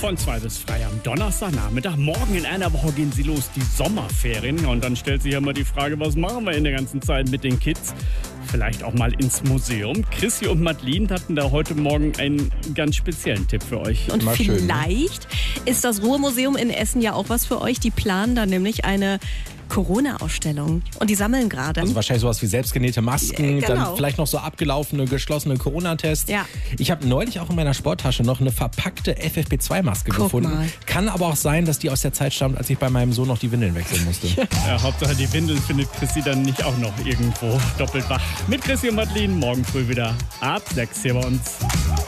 Von 2 bis frei am Donnerstagnachmittag. Morgen in einer Woche gehen sie los, die Sommerferien. Und dann stellt sich ja immer die Frage, was machen wir in der ganzen Zeit mit den Kids? Vielleicht auch mal ins Museum. Chrissy und Madeline hatten da heute Morgen einen ganz speziellen Tipp für euch. Und Mal schön, ne? vielleicht ist das Ruhrmuseum in Essen ja auch was für euch. Die planen da nämlich eine Corona-Ausstellung. Und die sammeln gerade. Also wahrscheinlich sowas wie selbstgenähte Masken, Genau. dann vielleicht noch so abgelaufene, geschlossene Corona-Tests. Ja. Ich habe neulich auch in meiner Sporttasche noch eine verpackte FFP2-Maske Guck gefunden. mal. Kann aber auch sein, dass die aus der Zeit stammt, als ich bei meinem Sohn noch die Windeln wechseln musste. Ja, Hauptsache die Windeln findet Chrissy dann nicht auch noch irgendwo doppelt wach. Mit Chrissy und Madeline morgen früh wieder ab 6 hier bei uns.